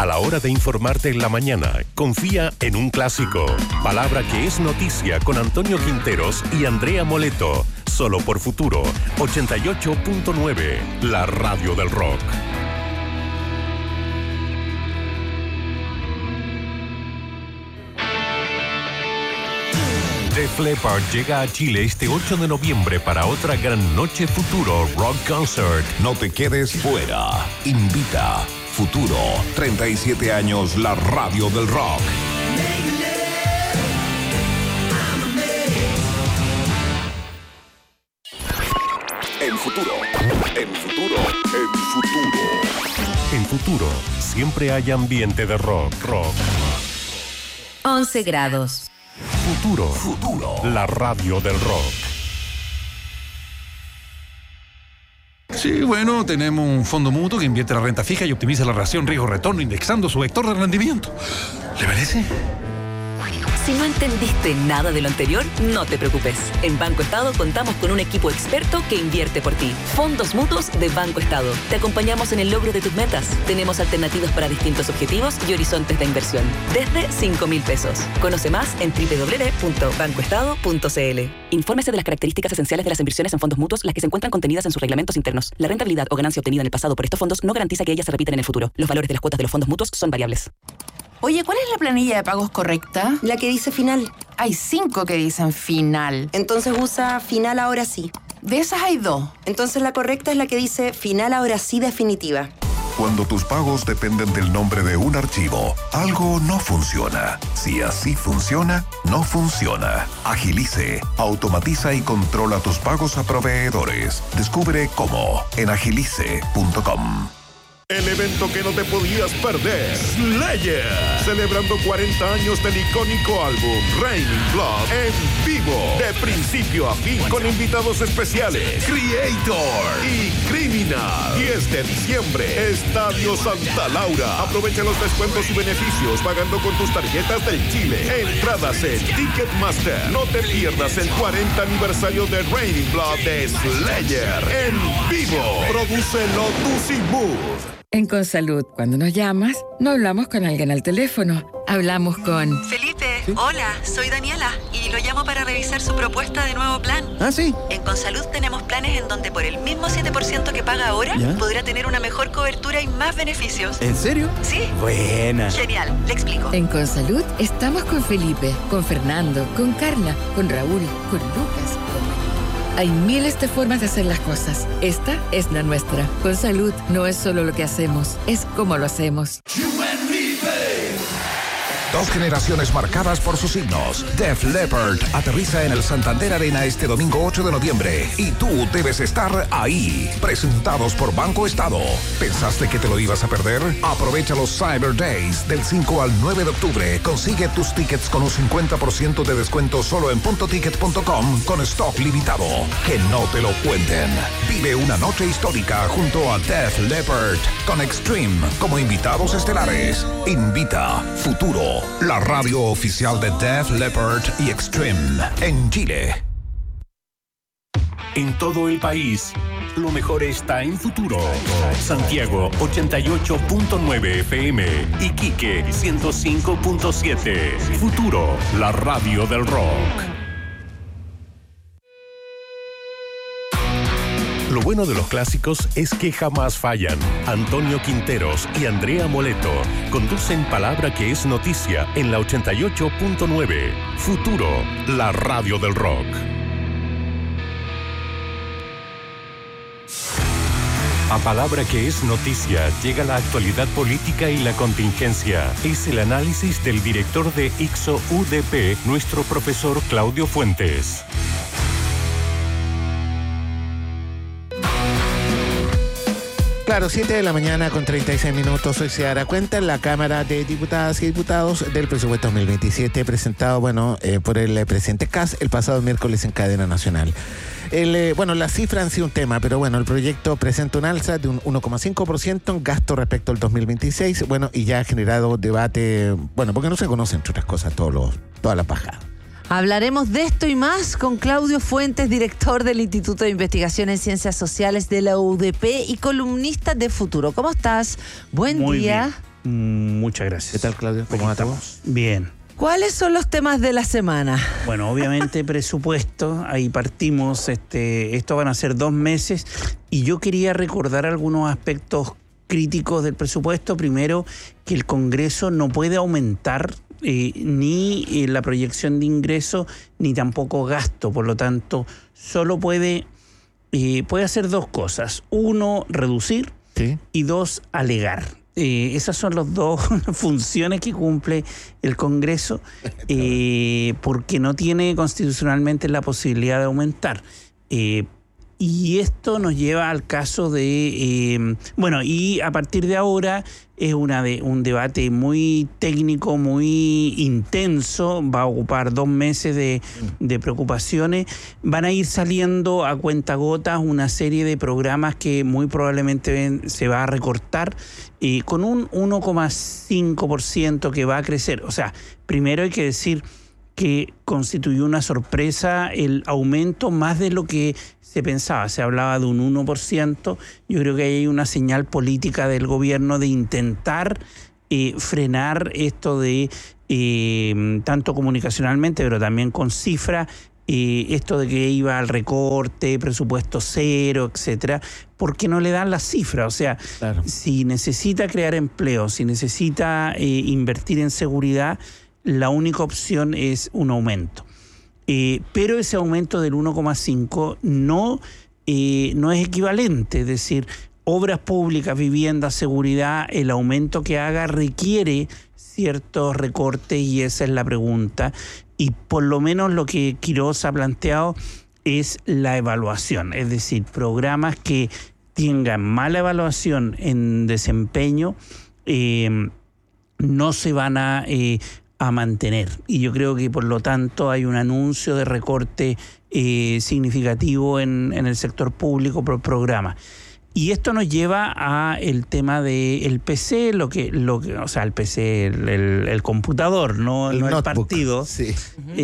A la hora de informarte en la mañana, confía en un clásico. Palabra que es noticia con Antonio Quinteros y Andrea Moleto. Solo por Futuro 88.9, la radio del rock. Def Leppard llega a Chile este 8 de noviembre para otra gran noche Futuro Rock Concert. No te quedes fuera. Invita Futuro. 37 años, la radio del rock. En Futuro. En Futuro. En Futuro. En Futuro, siempre hay ambiente de rock. 11 grados. Futuro, la radio del rock. Sí, bueno, tenemos un fondo mutuo que invierte la renta fija y optimiza la relación riesgo-retorno indexando su vector de rendimiento. ¿Le parece? Si no entendiste nada de lo anterior, no te preocupes. En Banco Estado contamos con un equipo experto que invierte por ti. Fondos mutuos de Banco Estado. Te acompañamos en el logro de tus metas. Tenemos alternativas para distintos objetivos y horizontes de inversión. Desde 5.000 pesos. Conoce más en www.bancoestado.cl. Infórmese de las características esenciales de las inversiones en fondos mutuos, las que se encuentran contenidas en sus reglamentos internos. La rentabilidad o ganancia obtenida en el pasado por estos fondos no garantiza que ellas se repitan en el futuro. Los valores de las cuotas de los fondos mutuos son variables. Oye, ¿cuál es la planilla de pagos correcta? La que dice final. Hay 5 que dicen final. Entonces usa final ahora sí. De esas hay 2. Entonces la correcta es la que dice final ahora sí definitiva. Cuando tus pagos dependen del nombre de un archivo, algo no funciona. Si así funciona, no funciona. Agilice, automatiza y controla tus pagos a proveedores. Descubre cómo en agilice.com. El evento que no te podías perder, Slayer, celebrando 40 años del icónico álbum Raining Blood en vivo, de principio a fin, con invitados especiales, Creator y Criminal. 10 de diciembre, Estadio Santa Laura. Aprovecha los descuentos y beneficios pagando con tus tarjetas del Chile. Entradas en Ticketmaster. No te pierdas el 40 aniversario de Raining Blood de Slayer en vivo. Produce Lotus y Mood. En Consalud, cuando nos llamas, no hablamos con alguien al teléfono. Hablamos con... Felipe, hola, soy Daniela y lo llamo para revisar su propuesta de nuevo plan. ¿Ah, sí? En Consalud tenemos planes en donde por el mismo 7% que paga ahora, podrá tener una mejor cobertura y más beneficios. ¿En serio? Sí. Buena. Genial, le explico. En Consalud estamos con Felipe, con Fernando, con Carla, con Raúl, con Lucas, con... Hay miles de formas de hacer las cosas. Esta es la nuestra. Consalud no es solo lo que hacemos, es cómo lo hacemos. Dos generaciones marcadas por sus signos. Def Leppard aterriza en el Santander Arena este domingo 8 de noviembre y tú debes estar ahí. Presentados por Banco Estado. ¿Pensaste que te lo ibas a perder? Aprovecha los Cyber Days del 5 al 9 de octubre. Consigue tus tickets con un 50% de descuento solo en puntoticket.com con stock limitado. Que no te lo cuenten. Vive una noche histórica junto a Def Leppard con Extreme como invitados estelares. Invita Futuro, la radio oficial de Def Leppard y Extreme en Chile. En todo el país, lo mejor está en Futuro. Santiago 88.9 FM, Iquique 105.7. Futuro, la radio del rock. Lo bueno de los clásicos es que jamás fallan. Antonio Quinteros y Andrea Moleto conducen Palabra que es noticia en la 88.9. Futuro, la radio del rock. A Palabra que es noticia llega la actualidad política y la contingencia. Es el análisis del director de ICSO UDP, nuestro profesor Claudio Fuentes. Claro, 7 de la mañana con 36 minutos. Hoy se dará cuenta en la Cámara de Diputadas y Diputados del presupuesto 2027 presentado, por el presidente Kast el pasado miércoles en cadena nacional. Las cifras han sido un tema, pero el proyecto presenta un alza de un 1,5% en gasto respecto al 2026, y ya ha generado debate, porque no se conocen, entre otras cosas, todas las bajadas. Hablaremos de esto y más con Claudio Fuentes, director del Instituto de Investigación en Ciencias Sociales de la UDP y columnista de Futuro. ¿Cómo estás? Buen día. Bien. Muchas gracias. ¿Qué tal, Claudio? ¿Cómo estamos? Bien. ¿Cuáles son los temas de la semana? Bueno, obviamente presupuesto, ahí partimos, esto van a ser 2 meses y yo quería recordar algunos aspectos críticos del presupuesto. Primero, que el Congreso no puede aumentar ni la proyección de ingreso ni tampoco gasto, por lo tanto, solo puede hacer 2 cosas. 1, reducir, ¿sí? Y 2, alegar. Esas son las 2 funciones que cumple el Congreso, porque no tiene constitucionalmente la posibilidad de aumentar. Y esto nos lleva al caso de... y a partir de ahora es un debate muy técnico, muy intenso, va a ocupar 2 meses de preocupaciones. Van a ir saliendo a cuentagotas una serie de programas que muy probablemente se va a recortar con un 1,5% que va a crecer. O sea, primero hay que decir que constituyó una sorpresa el aumento más de lo que se pensaba. Se hablaba de un 1%. Yo creo que hay una señal política del gobierno de intentar frenar esto de, tanto comunicacionalmente, pero también con cifra, esto de que iba al recorte, presupuesto cero, etcétera, porque no le dan las cifras. O sea, claro, si necesita crear empleo, si necesita invertir en seguridad, la única opción es un aumento. Pero ese aumento del 1,5 no es equivalente, es decir, obras públicas, vivienda, seguridad, el aumento que haga requiere ciertos recortes y esa es la pregunta. Y por lo menos lo que Quirós ha planteado es la evaluación, es decir, programas que tengan mala evaluación en desempeño no se van a mantener. Y yo creo que por lo tanto hay un anuncio de recorte significativo en el sector público por programa. Y esto nos lleva a el tema del PC, o sea, el PC, el computador, no el partido, sí.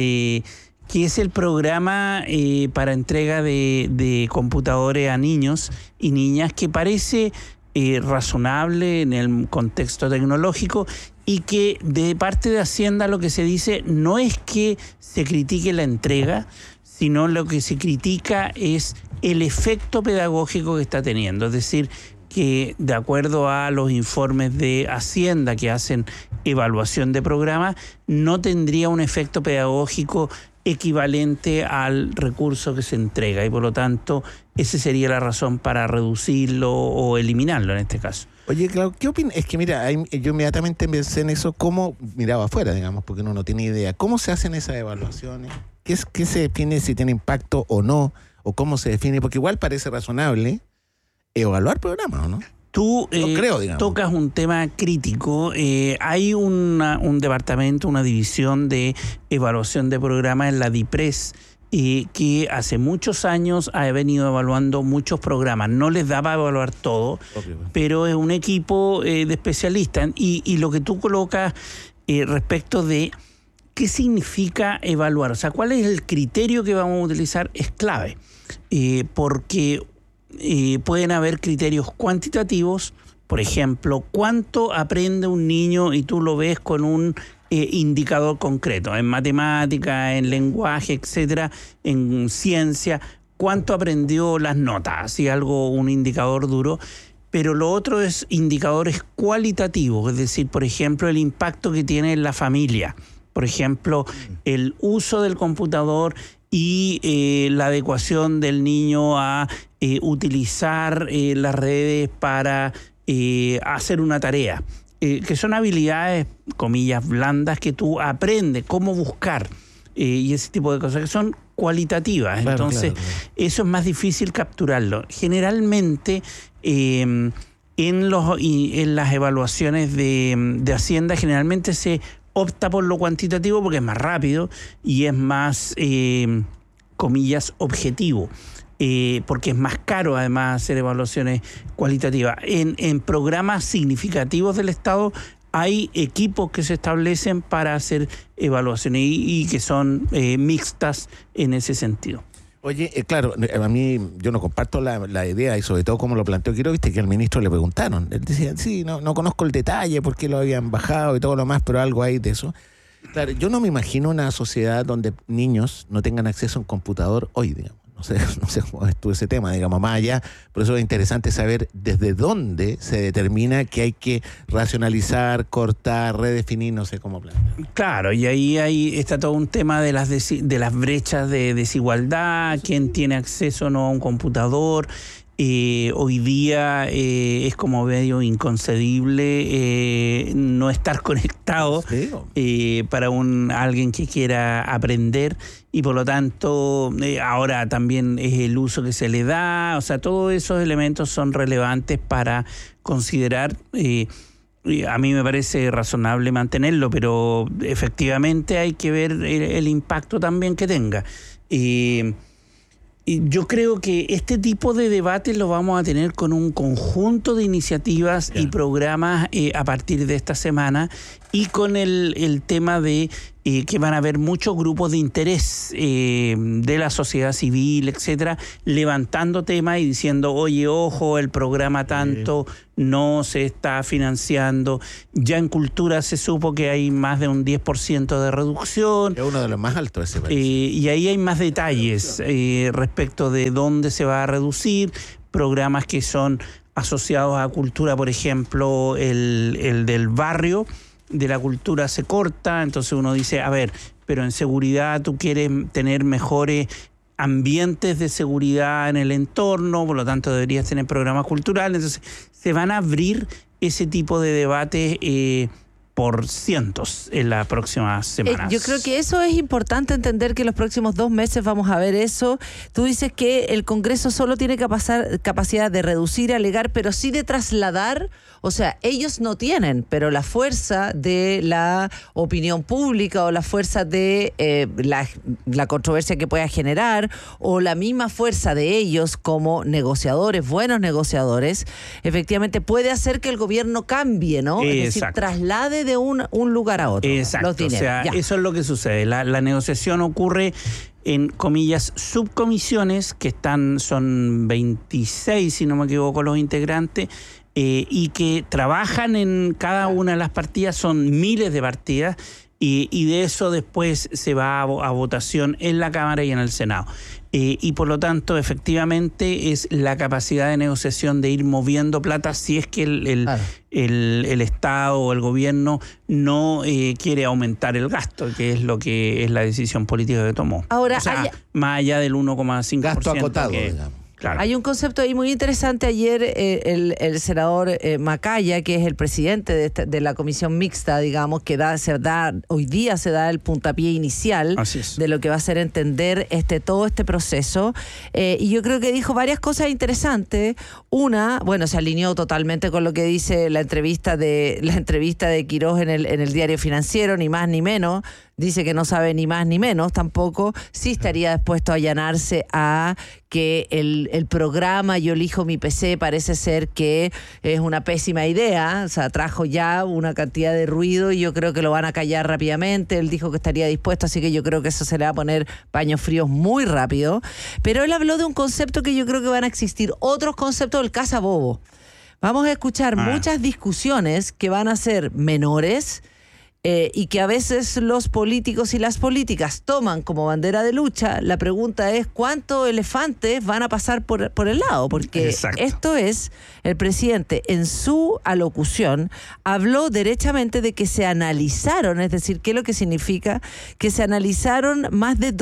Que es el programa para entrega de computadores a niños y niñas, que parece razonable en el contexto tecnológico y que de parte de Hacienda lo que se dice no es que se critique la entrega, sino lo que se critica es el efecto pedagógico que está teniendo. Es decir, que de acuerdo a los informes de Hacienda que hacen evaluación de programas, no tendría un efecto pedagógico equivalente al recurso que se entrega y por lo tanto esa sería la razón para reducirlo o eliminarlo en este caso. Oye, Clau, ¿qué opinas? Es que mira, yo inmediatamente pensé en eso, cómo miraba afuera, digamos, porque uno no tiene idea. ¿Cómo se hacen esas evaluaciones? ¿Qué se define si tiene impacto o no? ¿O cómo se define? Porque igual parece razonable evaluar programas, ¿o no? Tú creo, tocas un tema crítico. Hay un departamento, una división de evaluación de programas en la DIPRES, que hace muchos años ha venido evaluando muchos programas. No les da para evaluar todo, pero es un equipo de especialistas. Y lo que tú colocas respecto de qué significa evaluar, o sea, cuál es el criterio que vamos a utilizar, es clave. Porque pueden haber criterios cuantitativos, por ejemplo, cuánto aprende un niño y tú lo ves con un indicador concreto, en matemática, en lenguaje, etcétera, en ciencia, cuánto aprendió las notas, así un indicador duro. Pero lo otro es indicadores cualitativos, es decir, por ejemplo, el impacto que tiene en la familia, por ejemplo, el uso del computador y la adecuación del niño a utilizar las redes para hacer una tarea, que son habilidades, comillas, blandas, que tú aprendes cómo buscar y ese tipo de cosas que son cualitativas. Claro, entonces, eso es más difícil capturarlo. Generalmente, en las evaluaciones de Hacienda, generalmente se opta por lo cuantitativo porque es más rápido y es más, comillas, objetivo. Porque es más caro además hacer evaluaciones cualitativas. En programas significativos del Estado hay equipos que se establecen para hacer evaluaciones y que son mixtas en ese sentido. Oye, claro, a mí yo no comparto la idea y sobre todo como lo planteó Quiroga, viste que al ministro le preguntaron. Él decía, sí, no conozco el detalle, por qué lo habían bajado y todo lo más, pero algo hay de eso. Claro, yo no me imagino una sociedad donde niños no tengan acceso a un computador hoy, digamos. No sé cómo estuvo ese tema, digamos, más allá. Por eso es interesante saber desde dónde se determina que hay que racionalizar, cortar, redefinir, no sé cómo plantear. Claro, y ahí está todo un tema de las brechas de desigualdad, quién tiene acceso o no a un computador. Hoy día es como medio inconcebible no estar conectado para alguien que quiera aprender, y por lo tanto ahora también es el uso que se le da, o sea, todos esos elementos son relevantes para considerar. A mí me parece razonable mantenerlo, pero efectivamente hay que ver el impacto también que tenga. Y yo creo que este tipo de debates lo vamos a tener con un conjunto de iniciativas y programas a partir de esta semana, y con el tema de que van a haber muchos grupos de interés de la sociedad civil, etcétera, levantando temas y diciendo, oye, ojo, el programa tanto no se está financiando. Ya en cultura se supo que hay más de un 10% de reducción. Es uno de los más altos ese país. Y ahí hay más detalles respecto de dónde se va a reducir. Programas que son asociados a cultura, por ejemplo, el del barrio, de la cultura se corta, entonces uno dice, a ver, pero en seguridad tú quieres tener mejores ambientes de seguridad en el entorno, por lo tanto deberías tener programas culturales. Entonces se van a abrir ese tipo de debates por cientos en las próximas semanas. Yo creo que eso es importante entender, que los próximos 2 meses vamos a ver eso. Tú dices que el Congreso solo tiene capacidad de reducir, alegar, pero sí de trasladar. O sea, ellos no tienen, pero la fuerza de la opinión pública o la fuerza de la controversia que pueda generar, o la misma fuerza de ellos como negociadores, buenos negociadores, efectivamente puede hacer que el gobierno cambie, ¿no? Es decir, traslade de un lugar a otro. Exacto, los dineros. O sea, eso es lo que sucede. La negociación ocurre en, comillas, subcomisiones, que son 26, si no me equivoco, los integrantes, y que trabajan en cada una de las partidas, son miles de partidas, y de eso después se va a votación en la Cámara y en el Senado. Y por lo tanto, efectivamente, es la capacidad de negociación de ir moviendo plata si es que el Estado o el gobierno no quiere aumentar el gasto, que es lo que es la decisión política que tomó. Ahora, o sea, más allá del 1,5%. Gasto acotado, digamos. Claro. Hay un concepto ahí muy interesante. Ayer el senador Macaya, que es el presidente de la comisión mixta, digamos, que hoy día se da el puntapié inicial de lo que va a ser entender todo este proceso. Y yo creo que dijo varias cosas interesantes. Una, bueno, se alineó totalmente con lo que dice la entrevista de Quiroga en el Diario Financiero, ni más ni menos. Dice que no sabe ni más ni menos tampoco. Sí estaría dispuesto a allanarse a que el programa Yo elijo mi PC parece ser que es una pésima idea. O sea, trajo ya una cantidad de ruido y yo creo que lo van a callar rápidamente. Él dijo que estaría dispuesto, así que yo creo que eso se le va a poner paños fríos muy rápido. Pero él habló de un concepto que yo creo que van a existir otros conceptos del casa bobo. Vamos a escuchar muchas discusiones que van a ser menores, y que a veces los políticos y las políticas toman como bandera de lucha. La pregunta es, ¿cuántos elefantes van a pasar por el lado? Porque esto es, el presidente en su alocución habló derechamente de que se analizaron, es decir, ¿qué es lo que significa? Que se analizaron más de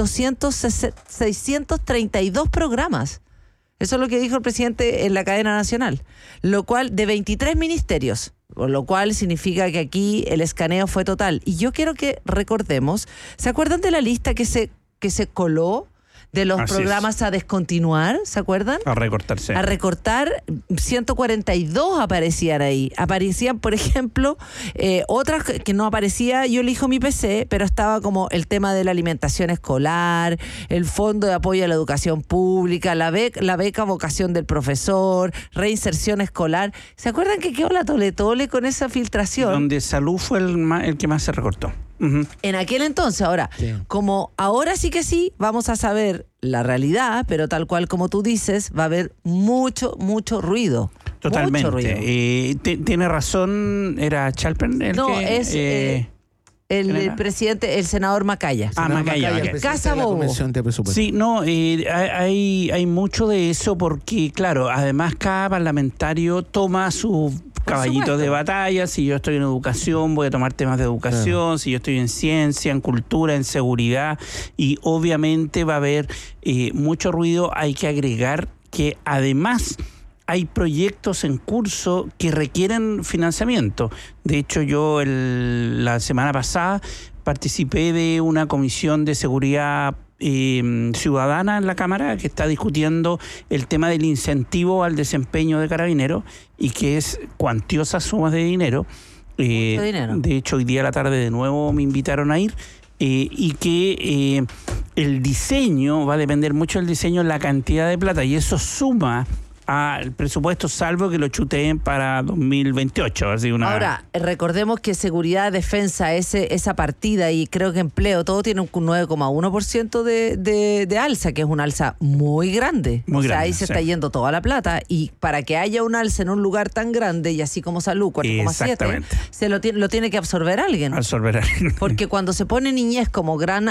632 programas. Eso es lo que dijo el presidente en la cadena nacional, lo cual de 23 ministerios. Por lo cual significa que aquí el escaneo fue total. Y yo quiero que recordemos, ¿se acuerdan de la lista que se coló de los programas a descontinuar? ¿Se acuerdan? A recortarse. A recortar, 142 aparecían ahí. Aparecían, por ejemplo, otras que no aparecía Yo elijo mi PC, pero estaba como el tema de la alimentación escolar, el fondo de apoyo a la educación pública, la beca vocación del profesor, reinserción escolar. ¿Se acuerdan que quedó la tole con esa filtración? Donde salud fue el que más se recortó. En aquel entonces. Ahora, como ahora sí que sí, vamos a saber la realidad, pero tal cual como tú dices, va a haber mucho ruido. Totalmente. Mucho ruido. Tiene razón, ¿era Chalpern el no, que...? Es el presidente, el senador Macaya. Macaya. Casa Bobo. Sí, no, hay mucho de eso porque, claro, además cada parlamentario toma sus caballitos de batalla. Si yo estoy en educación, voy a tomar temas de educación. Si yo estoy en ciencia, en cultura, en seguridad. Y obviamente va a haber mucho ruido. Hay que agregar que además hay proyectos en curso que requieren financiamiento. De hecho, yo la semana pasada participé de una comisión de seguridad ciudadana en la Cámara que está discutiendo el tema del incentivo al desempeño de Carabineros y que es cuantiosas sumas de dinero. Mucho dinero. De hecho, hoy día a la tarde de nuevo me invitaron a ir. Y que el diseño, va a depender mucho del diseño, la cantidad de plata, y eso suma al presupuesto, salvo que lo chuteen para 2028. Así Ahora, recordemos que seguridad, defensa, esa partida y creo que empleo, todo tiene un 9,1% de alza, que es una alza muy grande. Ahí se está yendo toda la plata, y para que haya un alza en un lugar tan grande, y así como salud, 4,7, se lo tiene que absorber alguien. Porque cuando se pone niñez como gran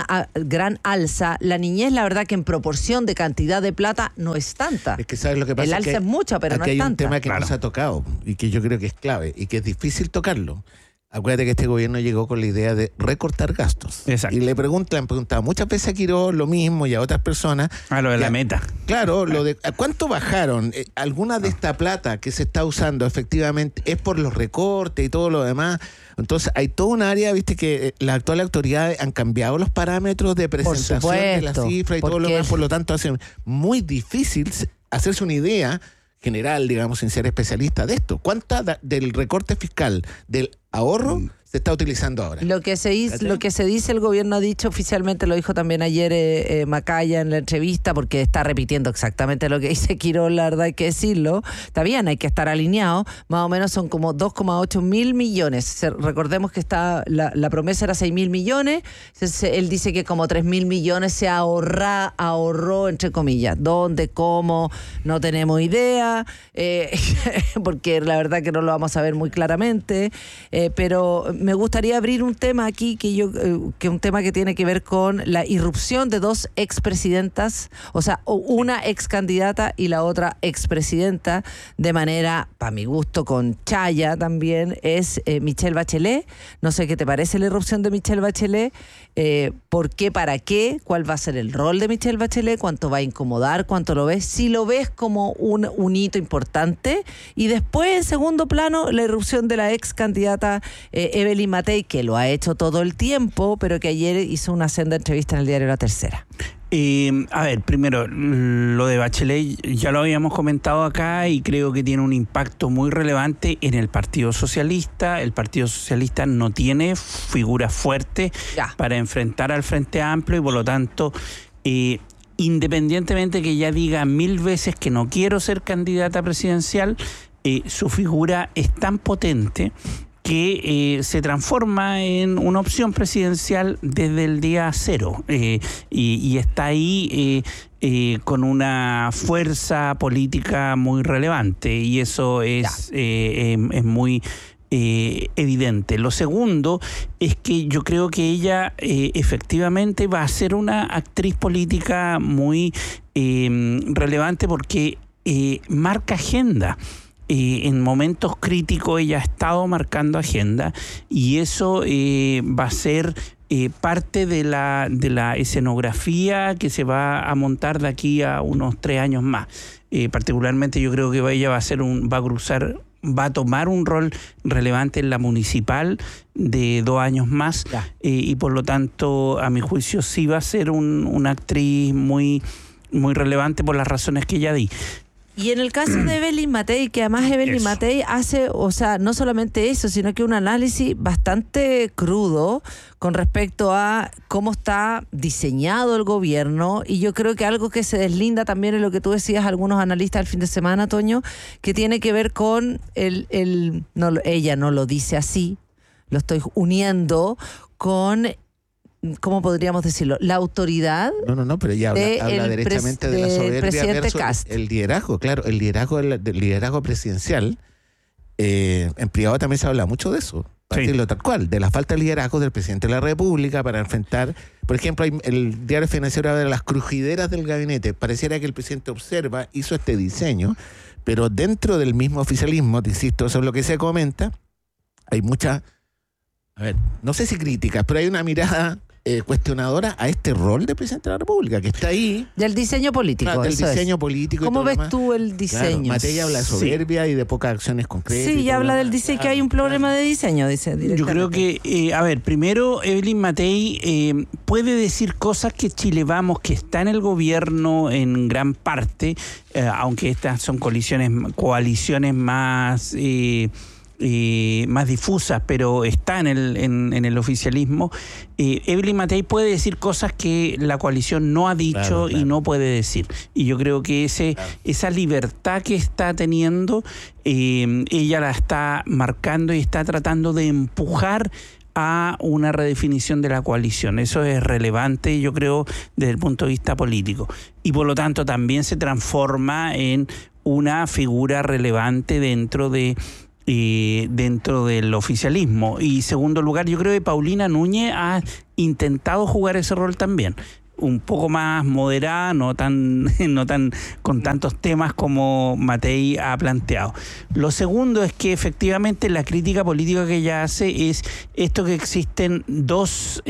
alza, la niñez, la verdad que en proporción de cantidad de plata no es tanta. Es que sabes lo que pasa. Es mucha, pero no es tanta. Hay un tema que no se ha tocado y que yo creo que es clave y que es difícil tocarlo. Acuérdate que este gobierno llegó con la idea de recortar gastos. Exacto. Y le han preguntado muchas veces a Quirós lo mismo y a otras personas. Lo de la meta. Claro, lo de ¿cuánto bajaron? ¿Alguna de esta plata que se está usando efectivamente es por los recortes y todo lo demás? Entonces hay toda un área, viste, que las actuales autoridades han cambiado los parámetros de presentación de la cifra y todo lo demás, por lo tanto hace muy difícil hacerse una idea general, digamos, sin ser especialista de esto. ¿Cuánta del recorte fiscal, del ahorro, se está utilizando ahora? Lo que se dice, el gobierno ha dicho oficialmente, lo dijo también ayer Macaya en la entrevista, porque está repitiendo exactamente lo que dice Quirós, la verdad hay que decirlo. Está bien, hay que estar alineado. Más o menos son como 2,8 mil millones. Recordemos que la promesa era 6 mil millones. Él dice que como 3 mil millones se ahorró, entre comillas. ¿Dónde? ¿Cómo? No tenemos idea. Porque la verdad que no lo vamos a ver muy claramente. Pero me gustaría abrir un tema aquí que un tema que tiene que ver con la irrupción de dos expresidentas, o sea, una excandidata y la otra expresidenta, de manera, para mi gusto, con chaya también, es Michelle Bachelet. No sé qué te parece la irrupción de Michelle Bachelet, ¿por qué, para qué? ¿Cuál va a ser el rol de Michelle Bachelet? ¿Cuánto va a incomodar? ¿Cuánto lo ves? Si lo ves como un hito importante. Y después, en segundo plano, la irrupción de la excandidata Evelyn Matei, que lo ha hecho todo el tiempo, pero que ayer hizo una senda entrevista en el diario La Tercera. A ver, primero, lo de Bachelet ya lo habíamos comentado acá y creo que tiene un impacto muy relevante en el Partido Socialista. El Partido Socialista no tiene figura fuerte para enfrentar al Frente Amplio y por lo tanto, independientemente que ella diga 1000 veces que no quiero ser candidata presidencial, su figura es tan potente que se transforma en una opción presidencial desde el día cero y está ahí con una fuerza política muy relevante y eso es muy evidente. Lo segundo es que yo creo que ella efectivamente va a ser una actriz política muy relevante porque marca agenda. En momentos críticos ella ha estado marcando agenda y eso va a ser parte de la escenografía que se va a montar de aquí a unos 3 años más. Particularmente yo creo que ella va a tomar un rol relevante en la municipal de 2 años más y por lo tanto a mi juicio sí va a ser una actriz muy, muy relevante por las razones que ya di. Y en el caso de Evelyn Matei, que además Evelyn Matei hace, o sea, no solamente eso, sino que un análisis bastante crudo con respecto a cómo está diseñado el gobierno, y yo creo que algo que se deslinda también en lo que tú decías algunos analistas el fin de semana, Toño, que tiene que ver con ella no lo dice así, lo estoy uniendo con ¿cómo podríamos decirlo? La autoridad. No, pero ella habla derechamente de la soberbia presidente versus Kast. El liderazgo, claro, el liderazgo presidencial. En privado también se habla mucho de eso. Para decirlo tal cual, de la falta de liderazgo del presidente de la República para enfrentar, por ejemplo, el diario financiero habla de las crujideras del gabinete. Pareciera que el presidente hizo este diseño, pero dentro del mismo oficialismo, te insisto, eso es lo que se comenta, hay mucha, no sé si críticas, pero hay una mirada cuestionadora a este rol de presidente de la República, que está ahí. Del diseño político. Claro, del diseño político. ¿Cómo ves demás. tú el diseño? Claro, Matei habla de soberbia y de pocas acciones concretas. Sí, ya habla del diseño, que hay un problema de diseño, dice directamente. Yo creo que, primero, Evelyn Matei puede decir cosas que Chile Vamos, que está en el gobierno en gran parte, aunque estas son coaliciones más difusas, pero está en el oficialismo. Evelyn Matei puede decir cosas que la coalición no ha dicho y no puede decir. Y yo creo que esa libertad que está teniendo, ella la está marcando y está tratando de empujar a una redefinición de la coalición. Eso es relevante, yo creo, desde el punto de vista político. Y por lo tanto también se transforma en una figura relevante dentro del oficialismo. Y segundo lugar, yo creo que Paulina Núñez ha intentado jugar ese rol también, un poco más moderada, no tan con tantos temas como Matei ha planteado. Lo segundo es que efectivamente la crítica política que ella hace es esto, que existen dos